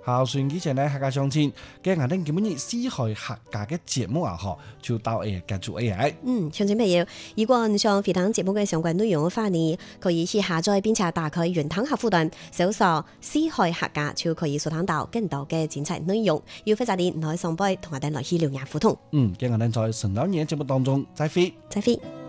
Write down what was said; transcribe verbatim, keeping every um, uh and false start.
好，算以前咧客家相親，嘅我哋基本以四海客家嘅節目啊，嗬，就到誒結束 A I。 嗯，鄉親朋友，如果你想回聽節目嘅相關內容嘅話呢，可以去下載並且打開雲端客戶端，搜索四海客家就可以收聽到更多嘅精彩內容。要非常啲唔可以上輩同我哋來去留言互動。 嗯，嘅我哋在神老年節目當中再會， 再會。